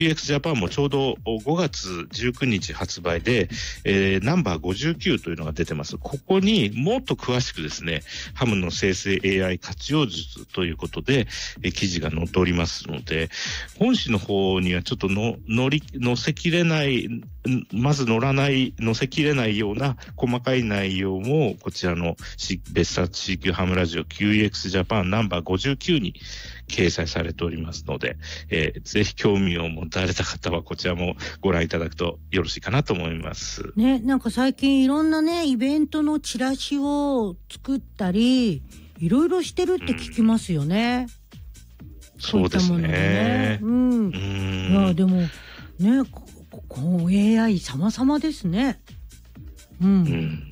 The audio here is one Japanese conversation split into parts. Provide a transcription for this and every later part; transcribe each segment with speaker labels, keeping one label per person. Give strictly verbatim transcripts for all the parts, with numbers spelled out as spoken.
Speaker 1: ユーエックス ジャパンもちょうどごがつじゅうくにち発売で、えー、ナンバーごじゅうきゅうというのが出てます。ここにもっと詳しくですね、ハムの生成 エーアイ 活用術ということで、えー、記事が載っておりますので、本誌の方にはちょっとの乗り載せきれない、まず乗らない載せきれないような細かい内容もこちらの別冊 シーキュー ハムラジオ キューイーエックス ジャパンナンバーごじゅうきゅうに掲載されておりますので、えー、ぜひ興味を持たれた方はこちらもご覧いただくとよろしいかなと思います
Speaker 2: ね。なんか最近いろんなねイベントのチラシを作ったりいろいろしてるって聞きますよね、
Speaker 1: うん、そうですね。
Speaker 2: うん、うん、いやでもねここう エーアイ 様々ですね。うん、うん、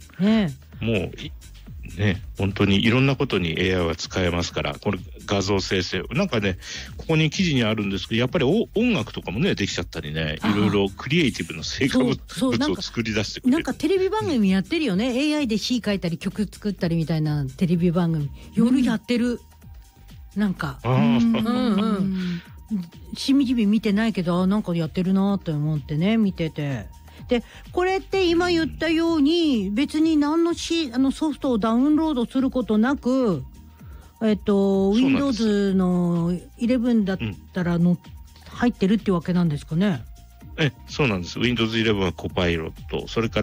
Speaker 2: ね
Speaker 1: もうね、本当にいろんなことに エーアイ は使えますから、これ画像生成なんかね、ここに記事にあるんですけど、やっぱり音楽とかもねできちゃったりね、いろいろクリエイティブな成果物を作り出してくれる。
Speaker 2: なんかテレビ番組やってるよね、うん、エーアイ で詩書いたり曲作ったりみたいなテレビ番組夜やってる、うん、なんかうんうんしみじみ見てないけどなんかやってるなって思ってね見てて。でこれって今言ったように別に何のしあのソフトをダウンロードすることなく、えっと Windows のじゅういちだったらの、うん、入ってるってわけなんですかね。
Speaker 1: えそうなんです。 Windows じゅういちはコパイロット、それから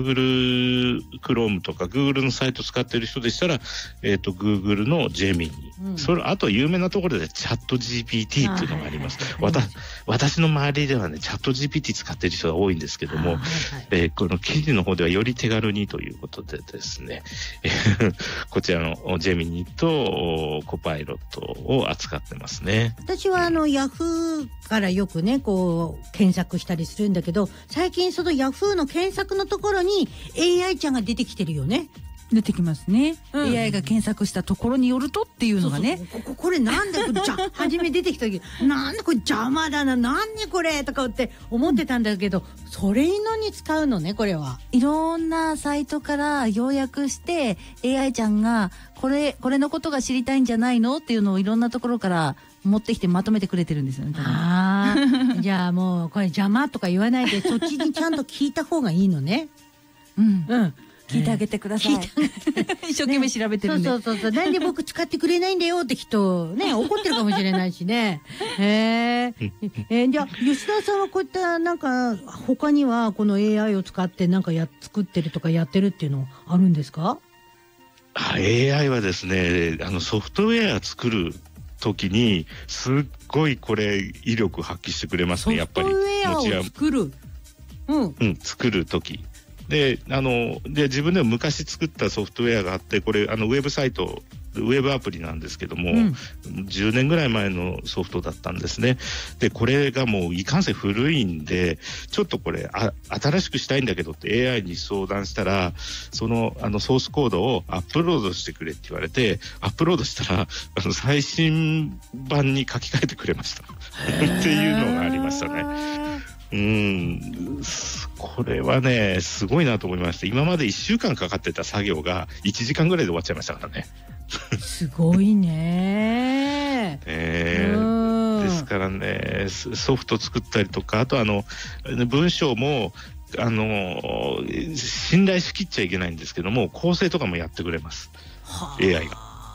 Speaker 1: Google Chrome とか Google のサイト使ってる人でしたら、えー、と Google の Gemini、うん、それあと有名なところでチャット ジーピーティー っていうのがあります。私の周りではねチャット ジーピーティー 使ってる人が多いんですけども、はいはいえー、この記事の方ではより手軽にということでですねこちらの Gemini とコパイロットを扱ってますね。
Speaker 2: 私はあの、うん、Yahoo からよくねこう検索したりするんだけど、最近そのヤフーの検索のところに エーアイ ちゃんが出てきてるよね。
Speaker 3: 出てきますね、うん、エーアイ が検索したところによるとっていうのがね、
Speaker 2: そうそうこ, これなんでじゃ初め出てきた時なんでこれ邪魔だななんでこれとかって思ってたんだけど、それのに使うのね。これはい
Speaker 3: ろんなサイトから要約して エーアイ ちゃんがこれこれのことが知りたいんじゃないのっていうのをいろんなところから持ってきてまとめてくれてるんですよね。
Speaker 2: あじゃあもうこれ邪魔とか言わないでそっちにちゃんと聞いた方がいいのね。
Speaker 3: うんうん聞いてあげてください、えー、一生懸命調べてるんで、
Speaker 2: ね、そうそうそうなんで僕使ってくれないんだよってきっとね怒ってるかもしれないしねえー、えー、じゃあ吉田さんはこういったなんか他にはこの エーアイ を使ってなんかや作ってるとかやってるっていうのあるんですか？
Speaker 1: エーアイ はですねあのソフトウェア作る時にすっごいこれ威力発揮してくれますね。やっぱり
Speaker 2: ソフトウェアを作る、
Speaker 1: うん、うん、作る時であので自分でも昔作ったソフトウェアがあって、これあのウェブサイトウェブアプリなんですけども、うん、じゅうねんぐらい前のソフトだったんですね。でこれがもういかんせん古いんでちょっとこれあ新しくしたいんだけどって エーアイ に相談したら、そのあのソースコードをアップロードしてくれって言われてアップロードしたらあの最新版に書き換えてくれましたっていうのがありましたね。うんこれはねすごいなと思いました。今までいっしゅうかんかかってた作業がいちじかんぐらいで終わっちゃいましたからね
Speaker 2: すごいね
Speaker 1: えー、ですからねソフト作ったりとか、あとあの文章もあの信頼しきっちゃいけないんですけども構成とかもやってくれます、はあ、エーアイ が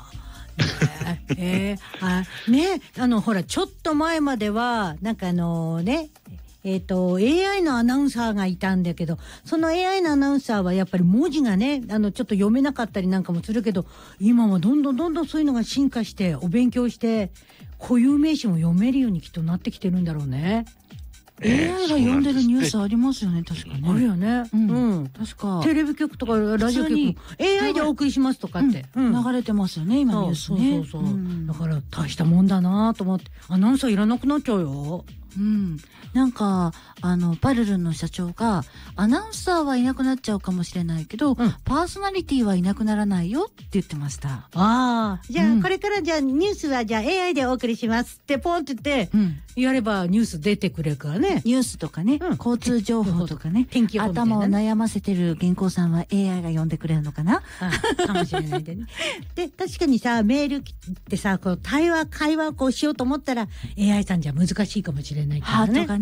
Speaker 2: えー、あねあのほらちょっと前まではなんかあのねえーと、エーアイ のアナウンサーがいたんだけど、その エーアイ のアナウンサーはやっぱり文字がねあのちょっと読めなかったりなんかもするけど、今はどんどんどんどんそういうのが進化してお勉強して固有名詞も読めるようにきっとなってきてるんだろうね。
Speaker 3: えー、エーアイ が読んでるニュースありますよね。確かに
Speaker 2: あるよね、
Speaker 3: うんうん、確か
Speaker 2: テレビ局とかラジオ局も エーアイ でお送りしますとかって、
Speaker 3: うんうん、流れてますよね今ニュースね。
Speaker 2: そうそうそうそう、うん、だから大したもんだなと思って、アナウンサーいらなくなっちゃうよ。
Speaker 3: うん、なんかあのパルルンの社長がアナウンサーはいなくなっちゃうかもしれないけど、うん、パーソナリティはいなくならないよって言ってました。
Speaker 2: ああじゃあ、うん、これからじゃあニュースはじゃあ エーアイ でお送りしますってポンって言って、うん、やればニュース出てくれるからね。
Speaker 3: ニュースとかね、うん、交通情報とかね天気予報みたいなね、頭を悩ませてる原稿さんは エーアイ が読んでくれるのかな
Speaker 2: あかもしれないでねで確かにさメールってさこう対話会話をこうしようと思ったら エーアイ さんじゃ難しいかもしれないからね。
Speaker 3: ハートがね